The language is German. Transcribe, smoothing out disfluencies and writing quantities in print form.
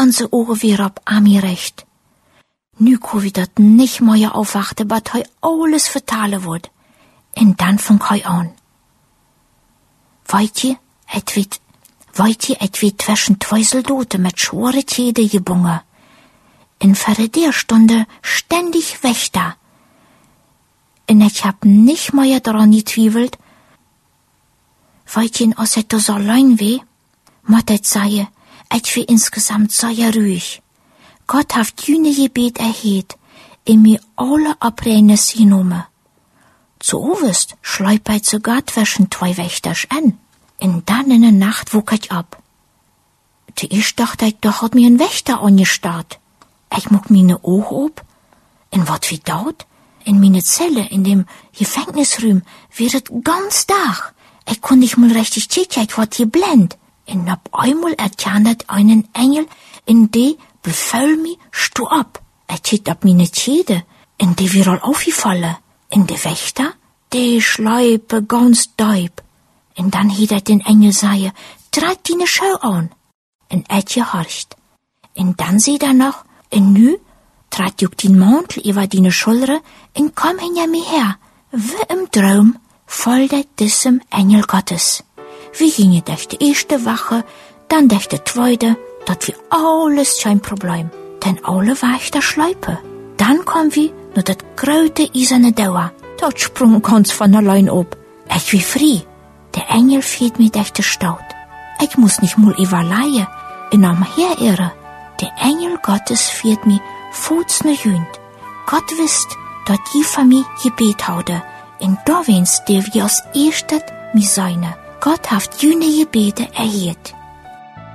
an se Ohren weer op Ami recht. Nu kon wie dat nicht mehr aufwachten, wat hij alles vertalen wordt. En dan fang hij aan. Weet je, het wird zwischen zwei Soldaten mit schwere Täden gebungen. In der Stunde ständig Wächter. Und ich hab nicht mehr daran getwiebelt, weet je, als het dus allein weh, moet het zeggen, het wie insgesamt sehr ruhig. Gott hat jene Gebet erhebt, in mir alle Abrennes genommen. Zu Ovest schleupert sogar zwischen zwei Wächters an. Und dann in der Nacht wog ich ab. Ich dachte, da hat mir ein Wächter angestarrt. Ich muck meine Augen ab. Und wat wie dort? In meine Zelle, in dem Gefängnisraum, wird es ganz Tag. Ich konnte nicht mal richtig kicken, ich war geblendet. Und ab einmal erkannt einen Engel, in die befahl mir, steh ab. Kikt ab meine Zähne, und die wir all aufgefallen. Und der Wächter, die schleipe ganz deib. Und dann hielt den Engel sagen, trat deine Schau an. Und gehorcht. Und dann sieht noch, und nu trat juck den Mantel über deine Schulter und komm hinter mir her. Wie im Traum folgte diesem Engel Gottes. Wir gingen durch die erste Wache, dann durch die zweite, dat wir alles kein Problem. Denn alle war ich der Schleipe. Dann kom wir nur dat grote eiserne Dauer. Dort sprung ganz von allein ab. Ich wie frei. Der Engel führt mich durch die Stadt. Ich muss nicht mal überleihen. In am Herehre. Der Engel Gottes führt mich Fuß ne Hünd. Gott wisst, dat die von mir Gebet haude. Und da wenn's der wie als erstet mi seine. Gott hat jene Gebete erhört.